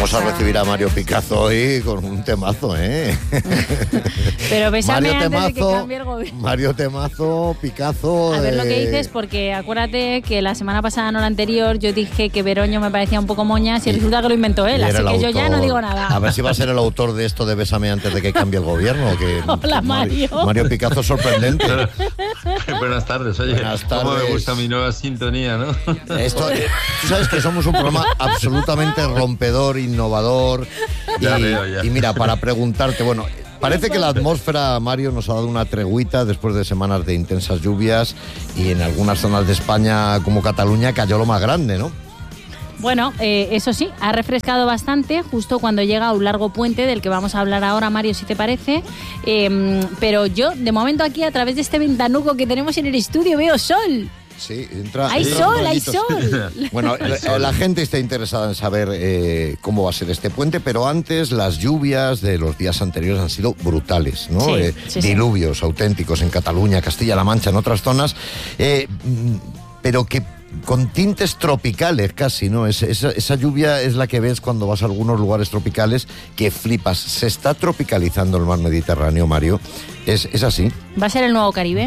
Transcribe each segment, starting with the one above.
Vamos a recibir a Mario Picazo hoy con un temazo, ¿eh? Pero bésame Mario antes Temazo, de que cambie el gobierno. Mario Temazo, Picazo... A ver lo que dices, porque acuérdate que la semana pasada, no la anterior, yo dije que Beroño me parecía un poco moñas y resulta que lo inventó él, así que yo ya no digo nada. A ver si va a ser el autor de esto de Bésame antes de que cambie el gobierno. Hola, Mario. Mario Picazo sorprendente. Buenas tardes, oye. Buenas tardes. Cómo me gusta mi nueva sintonía, ¿no? Esto, tú sabes que somos un programa absolutamente rompedor, innovador. Ya veo. Y mira, para preguntarte, bueno, parece que la atmósfera, Mario, nos ha dado una tregüita después de semanas de intensas lluvias y en algunas zonas de España, como Cataluña, cayó lo más grande, ¿no? Bueno, eso sí, ha refrescado bastante justo cuando llega un largo puente del que vamos a hablar ahora, Mario, si te parece. Pero yo, de momento aquí, a través de este ventanuco que tenemos en el estudio, veo sol. Sí, hay sol. Bueno, la gente está interesada en saber cómo va a ser este puente, pero antes las lluvias de los días anteriores han sido brutales, ¿no? Sí, diluvios auténticos en Cataluña, Castilla-La Mancha, en otras zonas, pero que con tintes tropicales casi, ¿no? Esa lluvia es la que ves cuando vas a algunos lugares tropicales que flipas. ¿Se está tropicalizando el mar Mediterráneo, Mario? ¿Es así? ¿Va a ser el nuevo Caribe?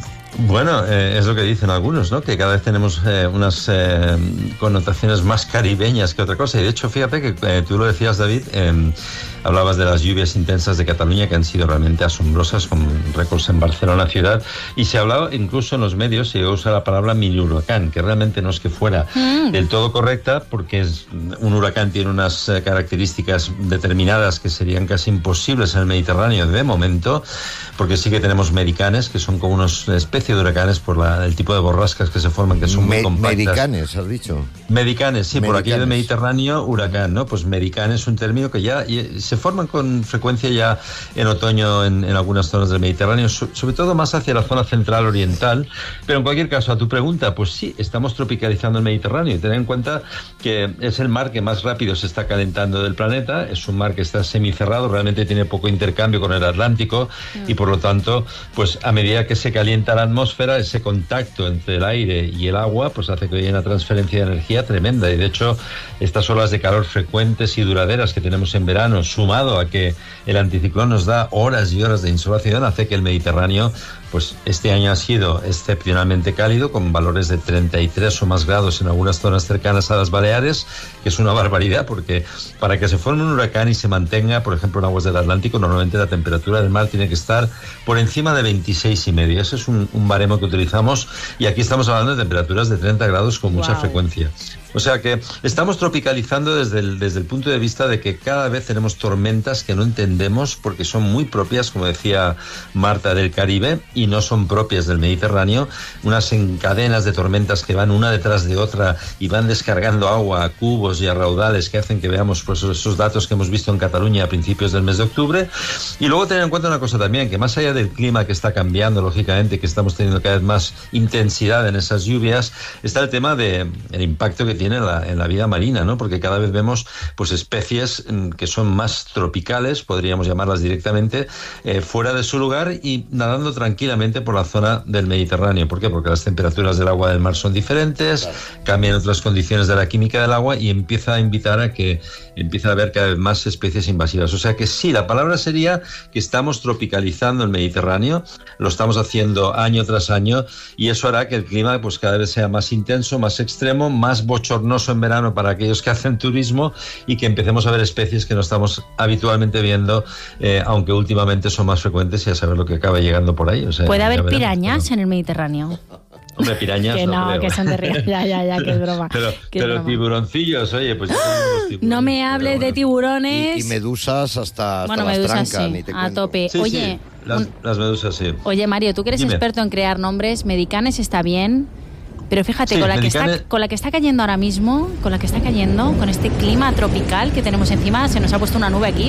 Bueno, es lo que dicen algunos, ¿no? Que cada vez tenemos unas connotaciones más caribeñas que otra cosa. Y de hecho, fíjate que tú lo decías, David, hablabas de las lluvias intensas de Cataluña que han sido realmente asombrosas, con récords en Barcelona ciudad. Y se hablaba incluso en los medios, se usa la palabra mini huracán, que realmente no es que fuera del todo correcta, porque un huracán tiene unas características determinadas que serían casi imposibles en el Mediterráneo de momento, porque sí que tenemos medicanes, que son como unos especies de huracanes por el tipo de borrascas que se forman, que son muy compactas. Medicanes, has dicho. Medicanes, sí, medicanes. Por aquí del Mediterráneo, huracán, ¿no? Pues medicanes es un término que ya se forman con frecuencia ya en otoño en algunas zonas del Mediterráneo, sobre todo más hacia la zona central oriental. Pero en cualquier caso, a tu pregunta, pues sí, estamos tropicalizando el Mediterráneo. Y ten en cuenta que es el mar que más rápido se está calentando del planeta, es un mar que está semicerrado, realmente tiene poco intercambio con el Atlántico y por lo tanto, pues a medida que se calienta la atmósfera, ese contacto entre el aire y el agua, pues hace que haya una transferencia de energía tremenda. Y de hecho, estas olas de calor frecuentes y duraderas que tenemos en verano, sumado a que el anticiclón nos da horas y horas de insolación, hace que el Mediterráneo, pues este año ha sido excepcionalmente cálido, con valores de 33 o más grados en algunas zonas cercanas a las Baleares, que es una barbaridad, porque para que se forme un huracán y se mantenga, por ejemplo, en aguas del Atlántico, normalmente la temperatura del mar tiene que estar por encima de 26,5. Ese es un baremo que utilizamos, y aquí estamos hablando de temperaturas de 30 grados con mucha frecuencia. O sea que estamos tropicalizando desde el punto de vista de que cada vez tenemos tormentas que no entendemos, porque son muy propias, como decía Marta, del Caribe y no son propias del Mediterráneo. Unas encadenas de tormentas que van una detrás de otra y van descargando agua a cubos y a raudales que hacen que veamos pues esos datos que hemos visto en Cataluña a principios del mes de octubre. Y luego tener en cuenta una cosa también, que más allá del clima que está cambiando, lógicamente, que estamos teniendo cada vez más intensidad en esas lluvias, está el tema del impacto que tiene en la vida marina, ¿no? Porque cada vez vemos pues especies que son más tropicales, podríamos llamarlas directamente, fuera de su lugar y nadando tranquilamente por la zona del Mediterráneo. ¿Por qué? Porque las temperaturas del agua del mar son diferentes, cambian otras condiciones de la química del agua y empieza a invitar a que empieza a haber cada vez más especies invasivas. O sea que sí, la palabra sería que estamos tropicalizando el Mediterráneo, lo estamos haciendo año tras año, y eso hará que el clima pues cada vez sea más intenso, más extremo, más bochornoso en verano para aquellos que hacen turismo, y que empecemos a ver especies que no estamos habitualmente viendo, aunque últimamente son más frecuentes, y a saber lo que acaba llegando por ahí. O sea, ¿puede haber pirañas en el Mediterráneo? Hombre, pirañas que no, creo. que son de río. Ya, que es broma. Pero tiburoncillos, oye, pues... No me hables de tiburones. Y medusas hasta medusas, las trancas, sí, ni te a cuento. tope. Sí, oye, sí, las medusas, sí. Oye, Mario, tú que eres experto en crear nombres, Medicanes está bien, pero fíjate, con la que está cayendo ahora mismo, con este clima tropical que tenemos encima, se nos ha puesto una nube aquí.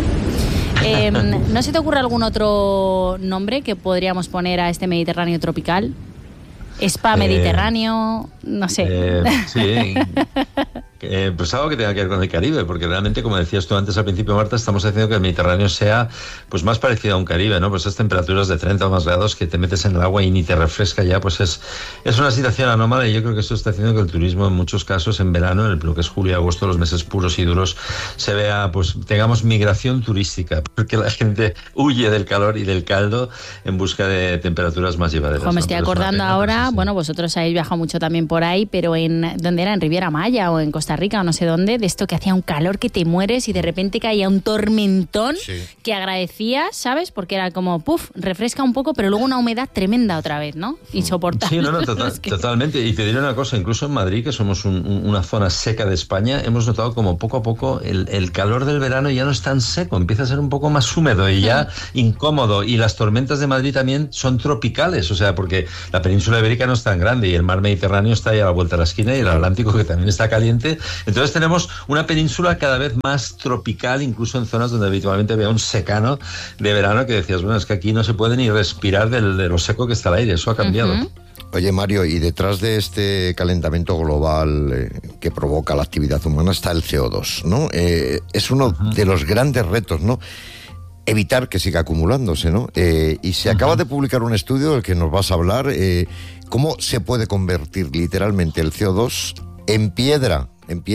¿No se te ocurre algún otro nombre que podríamos poner a este Mediterráneo tropical? Spa Mediterráneo, no sé. Sí, Pues algo que tenga que ver con el Caribe, porque realmente, como decías tú antes al principio, Marta, estamos haciendo que el Mediterráneo sea pues más parecido a un Caribe, ¿no? Pues esas temperaturas de 30 o más grados que te metes en el agua y ni te refresca ya, pues es una situación anómala, y yo creo que eso está haciendo que el turismo en muchos casos en verano, en lo que es julio y agosto, los meses puros y duros, se vea, pues tengamos migración turística, porque la gente huye del calor y del caldo en busca de temperaturas más llevaderas. Me estoy acordando ahora, bueno, vosotros habéis viajado mucho también por ahí, pero ¿dónde era? En Riviera Maya o en Costa Rica o no sé dónde, de esto que hacía un calor que te mueres y de repente caía un tormentón que agradecías, ¿sabes? Porque era como, refresca un poco, pero luego una humedad tremenda otra vez, ¿no? Insoportable. Sí, totalmente. Y te diré una cosa, incluso en Madrid, que somos una zona seca de España, hemos notado como poco a poco el calor del verano ya no es tan seco, empieza a ser un poco más húmedo y ya incómodo. Y las tormentas de Madrid también son tropicales, o sea, porque la península ibérica no es tan grande y el mar Mediterráneo está ahí a la vuelta de la esquina, y el Atlántico, que también está caliente. Entonces tenemos una península cada vez más tropical, incluso en zonas donde habitualmente había un secano de verano que decías, bueno, es que aquí no se puede ni respirar de lo seco que está el aire. Eso ha cambiado. Oye, Mario, y detrás de este calentamiento global que provoca la actividad humana está el CO2, ¿no? Es uno de los grandes retos, ¿no? Evitar que siga acumulándose, ¿no? Y se acaba de publicar un estudio del que nos vas a hablar, cómo se puede convertir literalmente el CO2 en piedra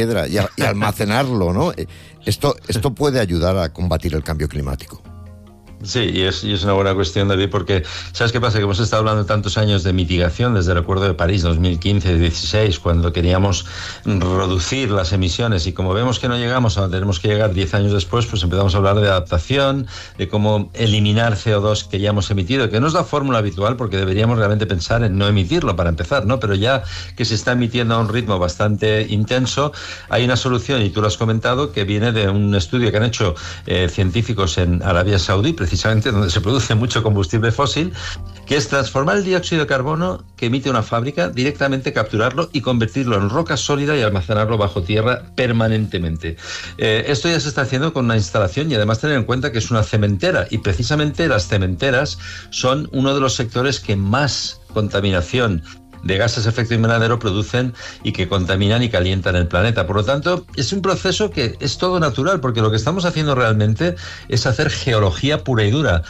y almacenarlo, ¿no? Esto puede ayudar a combatir el cambio climático. Sí, y es una buena cuestión, David, porque ¿sabes qué pasa? Que hemos estado hablando tantos años de mitigación, desde el Acuerdo de París 2015-16, cuando queríamos reducir las emisiones, y como vemos que no llegamos a donde tenemos que llegar 10 años después, pues empezamos a hablar de adaptación, de cómo eliminar CO2 que ya hemos emitido, que no es la fórmula habitual, porque deberíamos realmente pensar en no emitirlo para empezar, ¿no? Pero ya que se está emitiendo a un ritmo bastante intenso, hay una solución, y tú lo has comentado, que viene de un estudio que han hecho científicos en Arabia Saudí, precisamente donde se produce mucho combustible fósil, que es transformar el dióxido de carbono que emite una fábrica, directamente capturarlo y convertirlo en roca sólida y almacenarlo bajo tierra permanentemente. Esto ya se está haciendo con una instalación, y además tener en cuenta que es una cementera, y precisamente las cementeras son uno de los sectores que más contaminación de gases de efecto invernadero producen y que contaminan y calientan el planeta. Por lo tanto, es un proceso que es todo natural, porque lo que estamos haciendo realmente es hacer geología pura y dura.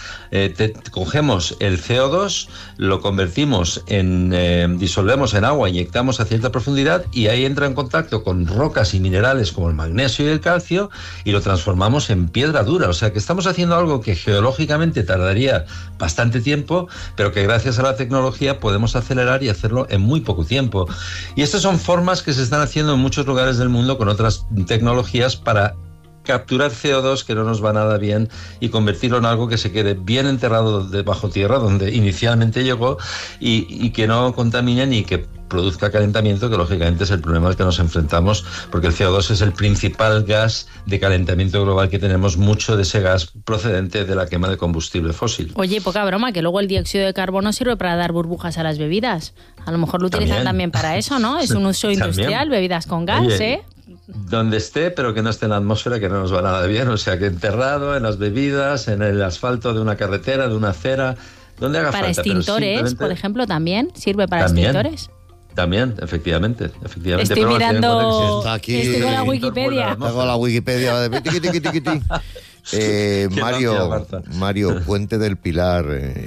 Cogemos el CO2, lo convertimos disolvemos en agua, inyectamos a cierta profundidad, y ahí entra en contacto con rocas y minerales como el magnesio y el calcio, y lo transformamos en piedra dura. O sea que estamos haciendo algo que geológicamente tardaría bastante tiempo, pero que gracias a la tecnología podemos acelerar y hacerlo en muy poco tiempo. Y estas son formas que se están haciendo en muchos lugares del mundo con otras tecnologías para capturar CO2 que no nos va nada bien y convertirlo en algo que se quede bien enterrado debajo tierra, donde inicialmente llegó, y que no contamine ni que produzca calentamiento, que lógicamente es el problema al que nos enfrentamos, porque el CO2 es el principal gas de calentamiento global que tenemos, mucho de ese gas procedente de la quema de combustible fósil. Oye, poca broma, que luego el dióxido de carbono sirve para dar burbujas a las bebidas. A lo mejor lo utilizan también para eso, ¿no? Es un uso industrial, bebidas con gas, Oye, donde esté, pero que no esté en la atmósfera, que no nos va nada bien. O sea, que enterrado en las bebidas, en el asfalto de una carretera, de una acera, donde haga para falta. Extintores, simplemente... por ejemplo, también sirve para extintores. También, efectivamente. Estoy mirando... Estoy con la Wikipedia. Tengo la Wikipedia de Mario, Puente del Pilar,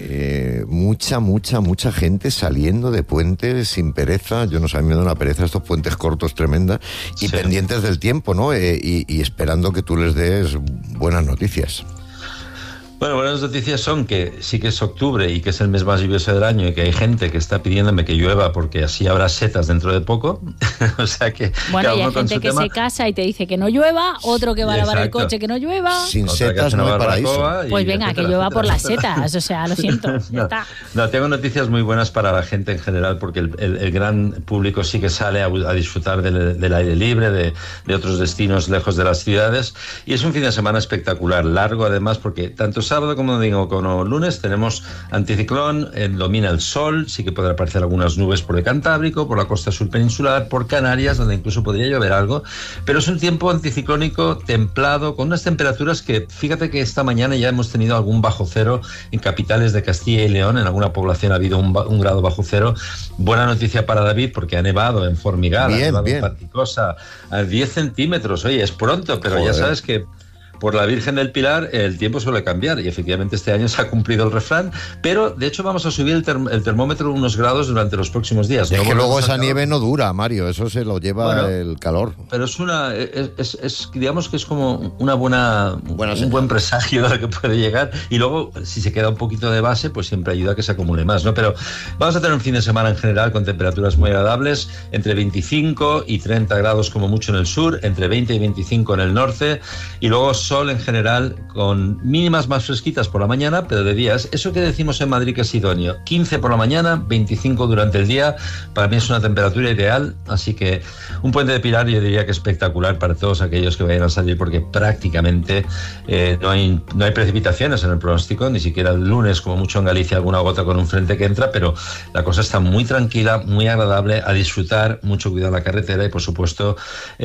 mucha gente saliendo de puentes sin pereza. Yo no sé, a mí me da una pereza estos puentes cortos tremenda, y pendientes del tiempo, ¿no? Y esperando que tú les des buenas noticias. Bueno, buenas noticias son que sí que es octubre y que es el mes más lluvioso del año, y que hay gente que está pidiéndome que llueva porque así habrá setas dentro de poco. O sea que... Bueno, y hay gente que se casa y te dice que no llueva, otro que va a lavar el coche que no llueva. Sin setas no hay paraíso. Pues venga, que llueva por las setas, o sea, lo siento. No, tengo noticias muy buenas para la gente en general, porque el gran público sí que sale a disfrutar del aire libre, de otros destinos lejos de las ciudades, y es un fin de semana espectacular, largo además, porque tanto sábado, como digo, como lunes, tenemos anticiclón, domina el sol, sí que podrá aparecer algunas nubes por el Cantábrico, por la costa sur peninsular, por Canarias, donde incluso podría llover algo, pero es un tiempo anticiclónico templado, con unas temperaturas que, fíjate que esta mañana ya hemos tenido algún bajo cero en capitales de Castilla y León, en alguna población ha habido un grado bajo cero. Buena noticia para David, porque ha nevado en Formigal, ha nevado en Panticosa, a 10 centímetros, oye, es pronto, pero ya sabes que por la Virgen del Pilar el tiempo suele cambiar y efectivamente este año se ha cumplido el refrán, pero de hecho vamos a subir el termómetro unos grados durante los próximos días. Es que luego esa nieve no dura, Mario, eso se lo lleva el calor. Pero digamos que es como un buen presagio de lo que puede llegar, y luego si se queda un poquito de base pues siempre ayuda a que se acumule más, ¿no? Pero vamos a tener un fin de semana en general con temperaturas muy agradables, entre 25 y 30 grados como mucho en el sur, entre 20 y 25 en el norte, y luego sol en general, con mínimas más fresquitas por la mañana, pero de días, eso que decimos en Madrid que es idóneo, 15 por la mañana, 25 durante el día, para mí es una temperatura ideal, así que un puente de Pilar yo diría que espectacular para todos aquellos que vayan a salir, porque prácticamente no hay precipitaciones en el pronóstico, ni siquiera el lunes, como mucho en Galicia, alguna gota con un frente que entra, pero la cosa está muy tranquila, muy agradable, a disfrutar, mucho cuidado en la carretera y por supuesto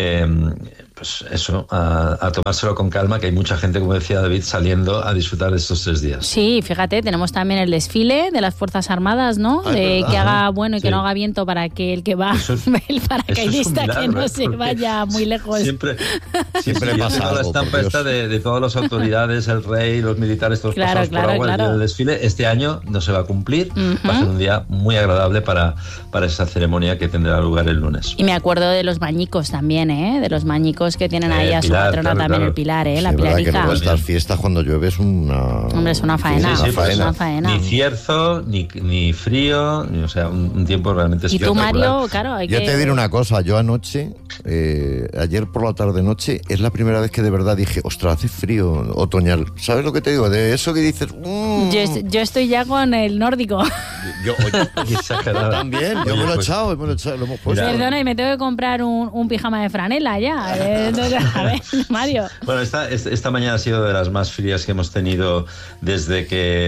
pues eso, a tomárselo con calma, que hay mucha gente, como decía David, saliendo a disfrutar de estos 3 días. Sí, fíjate, tenemos también el desfile de las Fuerzas Armadas, ¿no? Que haga bueno y que no haga viento, para que el que va, el paracaidista, milagro, que no se vaya muy lejos. Siempre pasa algo, la estampa esta de todas las autoridades, el rey, los militares, todos pasados por agua, el día del desfile. Este año no se va a cumplir, va a ser un día muy agradable para esa ceremonia que tendrá lugar el lunes. Y me acuerdo de los bañicos también, de los bañicos que tienen ahí a su patrona también, el Pilar, la Pilarica. Que luego estas fiestas cuando llueve es una... Hombre, es una faena. Sí, es una faena. Ni cierzo, ni frío, o sea, un tiempo realmente espectacular. Y tú, Mario, claro, yo te diré una cosa, yo anoche, ayer por la tarde-noche, es la primera vez que de verdad dije, ostras, hace frío otoñal. ¿Sabes lo que te digo? De eso que dices... Yo estoy ya con el nórdico. Yo también, yo me lo he echado, lo hemos puesto. Perdona, y me tengo que comprar un pijama de franela ya. A ver, Mario. Bueno, esta mañana ha sido de las más frías que hemos tenido desde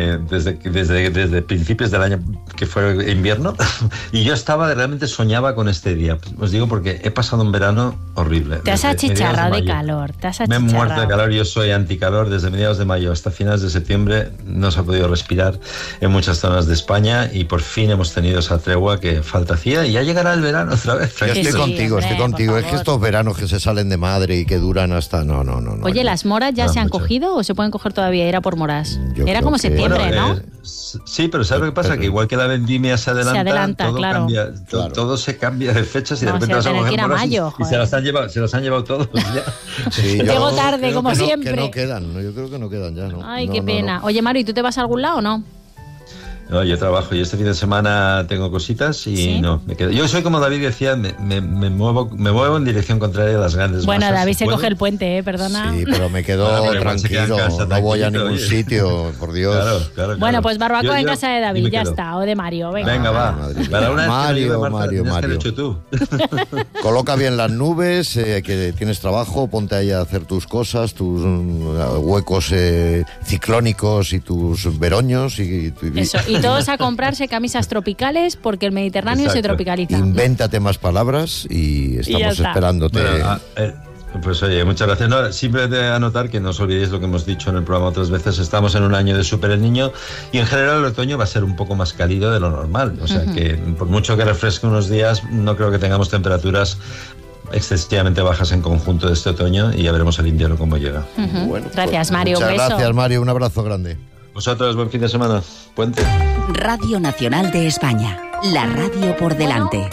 principios del año que fue invierno, y yo realmente soñaba con este día. Os digo porque he pasado un verano horrible. Te has achicharrado de calor. Me he muerto de calor, yo soy anticalor. Desde mediados de mayo hasta finales de septiembre no se ha podido respirar en muchas zonas de España, y por fin hemos tenido esa tregua que falta hacía, y ya llegará el verano otra vez. Yo estoy contigo. Es que estos veranos que se salen de madre y que duran hasta... No. Oye, ¿las moras ya se han cogido o se pueden coger todavía? Era por moras. Era como septiembre, ¿no? Sí, pero ¿sabes lo que pasa? Que igual que la vendimia se adelanta todo claro. Cambia, todo se cambia de fechas, y de repente vas a coger moras mayo, y se las han llevado todos. Sí, llego tarde, como siempre. Que no quedan, yo creo que no quedan ya, ¿no? Ay, qué pena. Oye, Mario, ¿y tú te vas a algún lado o no? No, yo trabajo y este fin de semana tengo cositas y ¿sí? No, me quedo. Yo soy como David decía, me muevo en dirección contraria a las grandes masas. Bueno, David se coge el puente, perdona. Sí, pero me quedo tranquilo, no voy a ningún sitio, por Dios. Claro. Bueno, pues barbacoa en casa de David, ya está, o de Mario, venga. Va. Para una Mario. Que hecho tú. Coloca bien las nubes, que tienes trabajo, ponte ahí a hacer tus cosas, tus huecos ciclónicos y tus veroños y eso. Y todos a comprarse camisas tropicales, porque el Mediterráneo se tropicaliza. Invéntate más palabras y estamos esperándote. Bueno, pues oye, muchas gracias. No, siempre de anotar que no os olvidéis lo que hemos dicho en el programa otras veces. Estamos en un año de Super El Niño, y en general el otoño va a ser un poco más cálido de lo normal. O sea que por mucho que refresque unos días, no creo que tengamos temperaturas excesivamente bajas en conjunto de este otoño, y ya veremos el invierno cómo llega. Bueno, gracias, Mario. Muchas gracias, Mario. Un abrazo grande. Vosotros, buen fin de semana. Puente. Radio Nacional de España. La radio por delante.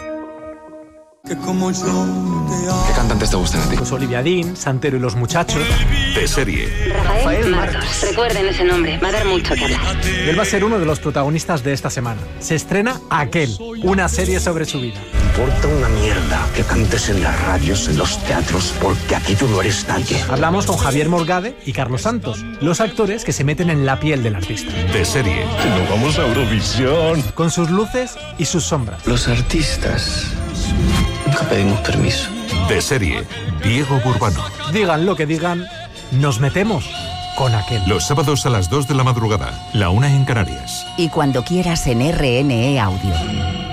¿Qué cantantes te gustan a ti? Pues Olivia Dean, Santero y los Muchachos. De serie. Rafael Martos. Recuerden ese nombre, va a dar mucho que hablar. Él va a ser uno de los protagonistas de esta semana. Se estrena Aquel, una serie sobre su vida. Importa una mierda que cantes en las radios, en los teatros, porque aquí tú no eres nadie. Hablamos con Javier Morgade y Carlos Santos, los actores que se meten en la piel del artista. De serie. Nos vamos a Eurovisión. Con sus luces y sus sombras. Los artistas nunca pedimos permiso. De serie. Diego Burbano. Digan lo que digan, nos metemos con aquel. Los sábados a las 2 de la madrugada, la 1 en Canarias. Y cuando quieras en RNE Audio.